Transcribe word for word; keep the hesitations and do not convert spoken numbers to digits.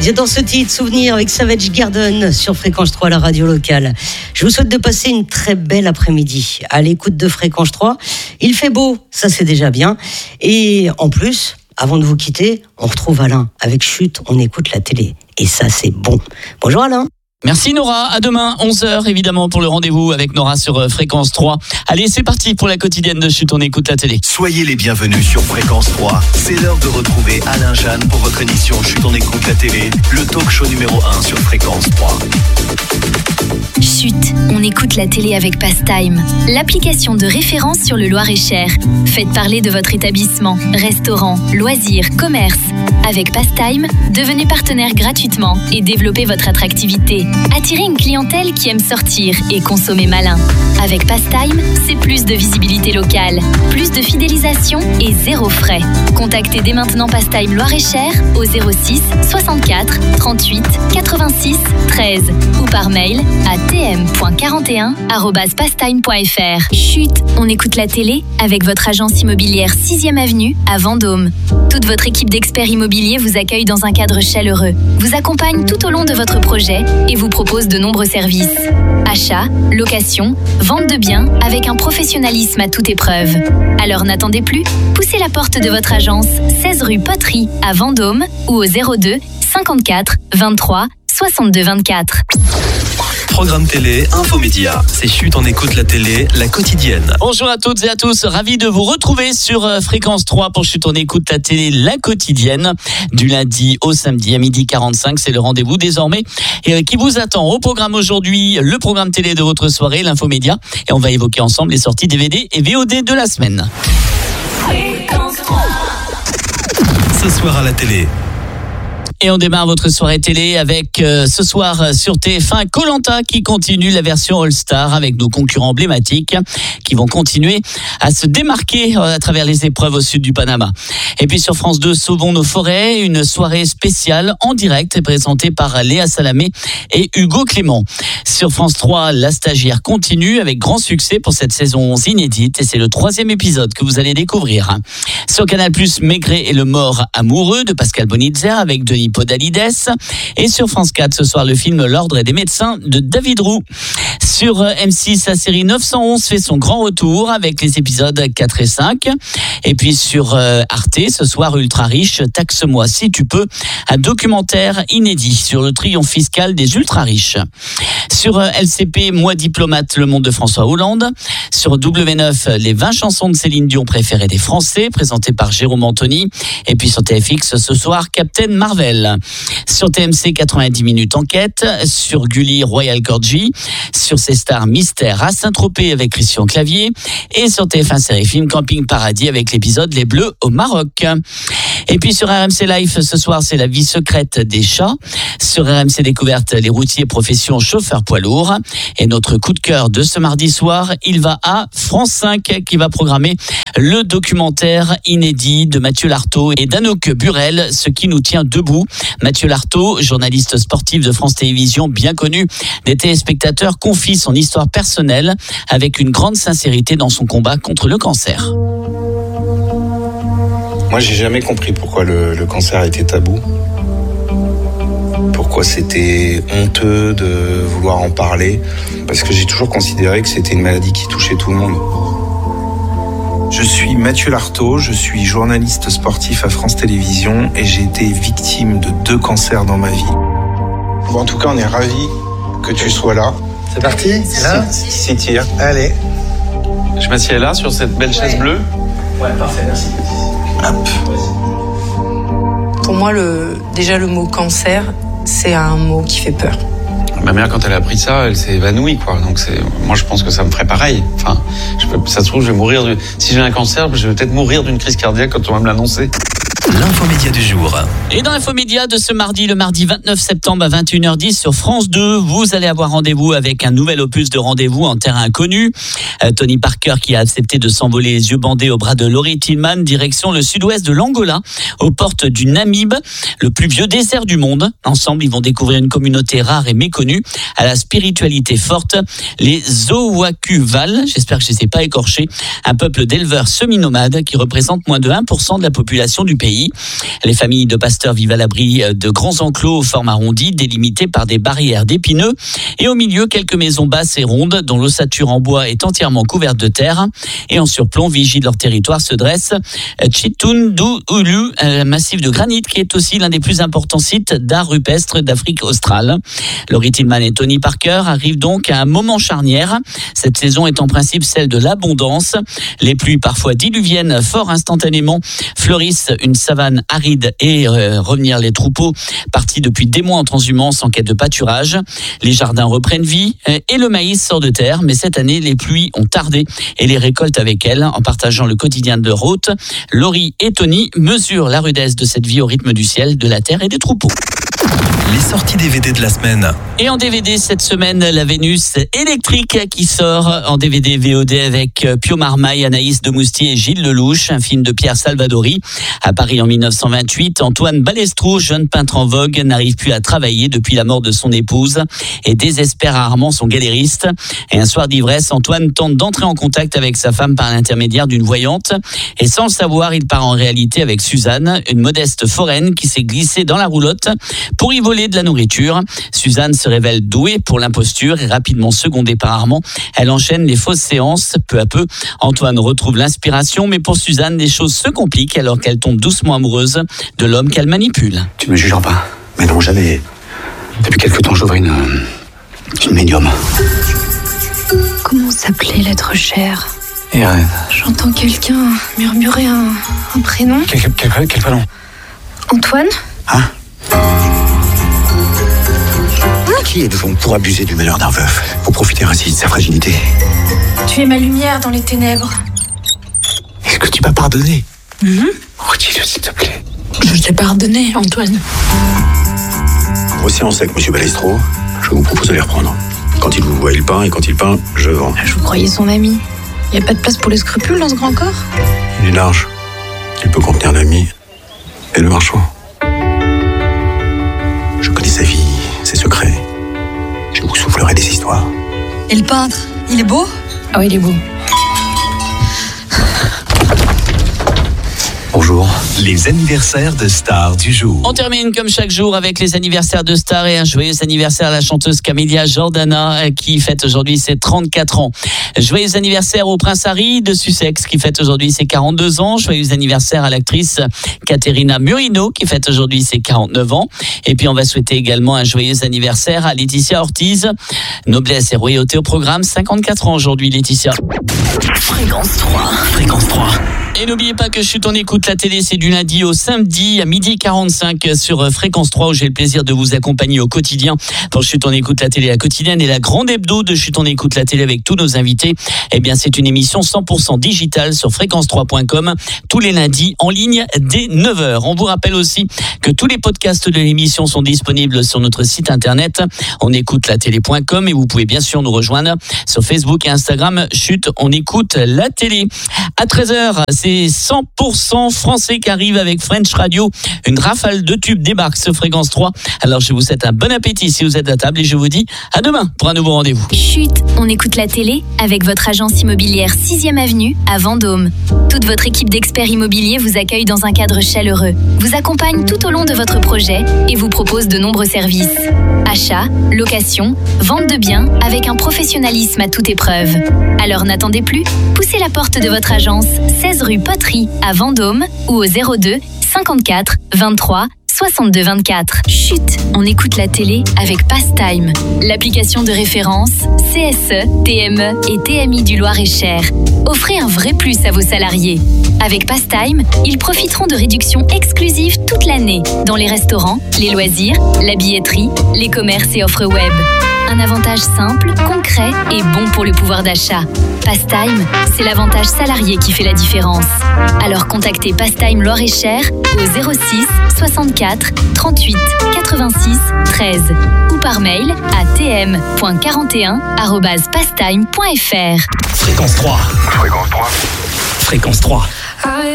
J'adore ce titre, Souvenir avec Savage Garden sur Fréquence trois, la radio locale. Je vous souhaite de passer une très belle après-midi à l'écoute de Fréquence trois. Il fait beau, ça c'est déjà bien. Et en plus, avant de vous quitter, on retrouve Alain. Avec Chut, on écoute la télé. Et ça c'est bon. Bonjour Alain. Merci Nora, à demain onze heures évidemment pour le rendez-vous avec Nora sur Fréquence trois. Allez, c'est parti pour la quotidienne de Chut, on écoute la télé. Soyez les bienvenus sur Fréquence trois. C'est l'heure de retrouver Alain Jeanne pour votre émission Chut, on écoute la télé, le talk show numéro un sur Fréquence trois. Chut, on écoute la télé avec Pastime, l'application de référence sur le Loir-et-Cher. Faites parler de votre établissement, restaurant, loisirs, commerce. Avec Pastime, devenez partenaire gratuitement et développez votre attractivité. Attirez une clientèle qui aime sortir et consommer malin. Avec Pastime, c'est plus de visibilité locale, plus de fidélisation et zéro frais. Contactez dès maintenant Pastime Loir-et-Cher au zéro six soixante-quatre trente-huit quatre-vingt-six treize ou par mail à t m point quarante et un arobase pastime point f r. Chut, on écoute la télé avec votre agence immobilière sixième avenue à Vendôme. Toute votre équipe d'experts immobiliers vous accueille dans un cadre chaleureux, vous accompagne tout au long de votre projet et vous propose de nombreux services. Achat, location, vente de biens avec un professionnalisme à toute épreuve. Alors n'attendez plus, poussez la porte de votre agence seize rue Poterie à Vendôme ou au zéro deux cinquante-quatre vingt-trois soixante-deux vingt-quatre. Programme télé, Infomédia. C'est Chut, on écoute la télé, la quotidienne. Bonjour à toutes et à tous, ravi de vous retrouver sur Fréquence trois pour Chut, on écoute la télé, la quotidienne. Du lundi au samedi à midi quarante-cinq, c'est le rendez-vous désormais et qui vous attend. Au programme aujourd'hui, le programme télé de votre soirée, l'Infomédia. Et on va évoquer ensemble les sorties D V D et V O D de la semaine. Fréquence trois. Ce soir à la télé. Et on démarre votre soirée télé avec euh, ce soir sur T F un Koh-Lanta qui continue la version All-Star avec nos concurrents emblématiques qui vont continuer à se démarquer à travers les épreuves au sud du Panama. Et puis sur France deux, Sauvons nos forêts, une soirée spéciale en direct présentée par Léa Salamé et Hugo Clément. Sur France trois, La Stagiaire continue avec grand succès pour cette saison onze inédite et c'est le troisième épisode que vous allez découvrir. Sur Canal plus, Maigret et le mort amoureux de Pascal Bonitzer avec Denis Podalides. Et sur France quatre, ce soir, le film L'Ordre des médecins de David Roux. Sur M six, la série neuf cent onze fait son grand retour avec les épisodes quatre et cinq. Et puis sur Arte, ce soir, Ultra Riche, Taxe-moi si tu peux, un documentaire inédit sur le triomphe fiscal des ultra riches. Sur L C P, Moi diplomate, le monde de François Hollande. Sur W neuf, les vingt chansons de Céline Dion préférées des Français, présentées par Jérôme Anthony. Et puis sur T F X, ce soir, Captain Marvel. Sur T M C, quatre-vingt-dix minutes enquête. Sur Gulli, Royal Corgi. Sur C Star, Mystère à Saint-Tropez avec Christian Clavier. Et sur T F un Série Film, Camping Paradis avec l'épisode Les Bleus au Maroc. Et puis sur R M C Life, ce soir, c'est la vie secrète des chats. Sur R M C Découverte, les routiers profession chauffeur poids lourd. Et notre coup de cœur de ce mardi soir, il va à France cinq qui va programmer le documentaire inédit de Mathieu Lartaud et d'Anouk Burel, Ce qui nous tient debout. Mathieu Lartaud, journaliste sportif de France Télévisions, bien connu des téléspectateurs, confie son histoire personnelle avec une grande sincérité dans son combat contre le cancer. Moi, j'ai jamais compris pourquoi le, le cancer était tabou. Pourquoi c'était honteux de vouloir en parler. Parce que j'ai toujours considéré que c'était une maladie qui touchait tout le monde. Je suis Mathieu Lartaud, je suis journaliste sportif à France Télévisions et j'ai été victime de deux cancers dans ma vie. Bon, en tout cas, on est ravis que tu sois là. C'est parti, c'est là ? C'est tire. Allez. Je m'assieds là, sur cette belle chaise bleue. Ouais, parfait, merci. Hop. Pour moi, le, déjà le mot cancer, c'est un mot qui fait peur. Ma mère, quand elle a appris ça, elle s'est évanouie, quoi. Donc c'est, moi, je pense que ça me ferait pareil. Enfin, je peux, ça se trouve, je vais mourir. De, si j'ai un cancer, je vais peut-être mourir d'une crise cardiaque quand on va me l'annoncer. L'infomédia du jour. Et dans l'infomédia de ce mardi, le mardi vingt-neuf septembre à vingt et une heures dix sur France deux, vous allez avoir rendez-vous avec un nouvel opus de Rendez-vous en terre inconnue. Euh, Tony Parker qui a accepté de s'envoler les yeux bandés au bras de Laurie Tillman, direction le sud-ouest de l'Angola, aux portes du Namib, le plus vieux désert du monde. Ensemble, ils vont découvrir une communauté rare et méconnue, à la spiritualité forte, les Zowakuval, j'espère que je ne les ai pas écorchés, un peuple d'éleveurs semi-nomades qui représente moins de un pour cent de la population du pays. pays. Les familles de pasteurs vivent à l'abri de grands enclos aux formes arrondies, délimités par des barrières d'épineux. Et au milieu, quelques maisons basses et rondes, dont l'ossature en bois est entièrement couverte de terre. Et en surplomb, vigie de leur territoire, se dresse Chitundulu, un massif de granit qui est aussi l'un des plus importants sites d'art rupestre d'Afrique australe. Laurie Tillman et Tony Parker arrivent donc à un moment charnière. Cette saison est en principe celle de l'abondance. Les pluies parfois diluviennes, fort instantanément, fleurissent une savane aride et euh, revenir les troupeaux partis depuis des mois en transhumance en quête de pâturage. Les jardins reprennent vie et le maïs sort de terre. Mais cette année, les pluies ont tardé et les récoltes avec elles. En partageant le quotidien de leur hôte, Laurie et Tony mesurent la rudesse de cette vie au rythme du ciel, de la terre et des troupeaux. Les sorties D V D de la semaine. Et en D V D cette semaine, la Vénus électrique qui sort en D V D V O D avec Pio Marmaille, Anaïs de Moustier et Gilles Lelouch, un film de Pierre Salvadori. À Paris en dix-neuf cent vingt-huit, Antoine Balestre, jeune peintre en vogue, n'arrive plus à travailler depuis la mort de son épouse et désespère rarement son galériste. Et un soir d'ivresse, Antoine tente d'entrer en contact avec sa femme par l'intermédiaire d'une voyante. Et sans le savoir, il part en réalité avec Suzanne, une modeste foraine qui s'est glissée dans la roulotte pour y voler de la nourriture. Suzanne se révèle douée pour l'imposture et rapidement secondée par Armand, elle enchaîne les fausses séances. Peu à peu, Antoine retrouve l'inspiration, mais pour Suzanne, les choses se compliquent alors qu'elle tombe doucement amoureuse de l'homme qu'elle manipule. Tu me jugeras pas, mais non, jamais. Depuis quelque temps, j'ouvre une... une médium. Comment s'appelait l'être cher ? Irène. J'entends quelqu'un murmurer un, un prénom. Quel, quel, quel, quel prénom ? Antoine ? Hein ? Qui êtes vous pour abuser du malheur d'un veuf, pour profiter ainsi de sa fragilité ? Tu es ma lumière dans les ténèbres. Est-ce que tu m'as pardonné ? Mmh. Redis-le, s'il te plaît. Je t'ai pardonné, Antoine. Océan sec, monsieur Balestro. Je vous propose de les reprendre. Quand il vous voit, il peint, et quand il peint, je vends. Je vous croyais son ami. Il n'y a pas de place pour les scrupules dans ce grand corps ? Il est large. Il peut contenir l'ami et le marchand. Je connais sa vie, ses secrets. Je vous soufflerai des histoires. Et le peintre, il est beau ? Ah oui, il est beau. Bonjour. Les anniversaires de stars du jour. On termine comme chaque jour avec les anniversaires de stars et un joyeux anniversaire à la chanteuse Camélia Jordana qui fête aujourd'hui ses trente-quatre ans. Joyeux anniversaire au prince Harry de Sussex qui fête aujourd'hui ses quarante-deux ans. Joyeux anniversaire à l'actrice Caterina Murino qui fête aujourd'hui ses quarante-neuf ans. Et puis on va souhaiter également un joyeux anniversaire à Laetitia Ortiz. Noblesse et royauté au programme, cinquante-quatre ans aujourd'hui Laetitia. Fréquence trois. Fréquence trois. Et n'oubliez pas que Chut, on écoute la télé, c'est du lundi au samedi à midi quarante-cinq sur Fréquence trois où j'ai le plaisir de vous accompagner au quotidien pour Chut, on écoute la télé, la quotidienne et la grande hebdo de Chut, on écoute la télé avec tous nos invités. Eh bien, c'est une émission cent pour cent digitale sur fréquence trois point com tous les lundis en ligne dès neuf heures. On vous rappelle aussi que tous les podcasts de l'émission sont disponibles sur notre site internet on écoute la télé point com et vous pouvez bien sûr nous rejoindre sur Facebook et Instagram Chut, on écoute la télé. À treize heures, c'est cent pour cent français qui arrive avec French Radio. Une rafale de tubes débarque sur Fréquence trois. Alors je vous souhaite un bon appétit si vous êtes à table et je vous dis à demain pour un nouveau rendez-vous. Chut, on écoute la télé avec votre agence immobilière sixième avenue à Vendôme. Toute votre équipe d'experts immobiliers vous accueille dans un cadre chaleureux, vous accompagne tout au long de votre projet et vous propose de nombreux services. Achat, location, vente de biens avec un professionnalisme à toute épreuve. Alors n'attendez plus, poussez la porte de votre agence seize rue Poterie à Vendôme ou au zéro deux cinquante-quatre vingt-trois soixante-deux vingt-quatre. Chut, on écoute la télé avec Pastime, l'application de référence C S E, T M E et T M I du Loir-et-Cher. Offrez un vrai plus à vos salariés. Avec Pastime, ils profiteront de réductions exclusives toute l'année dans les restaurants, les loisirs, la billetterie, les commerces et offres web. Un avantage simple, concret et bon pour le pouvoir d'achat. Pastime, c'est l'avantage salarié qui fait la différence. Alors contactez Pastime Loir-et-Cher au zéro six soixante-quatre trente-huit quatre-vingt-six treize ou par mail à t m point quarante et un arobase pastime point f r. Fréquence trois. Fréquence trois. Fréquence trois.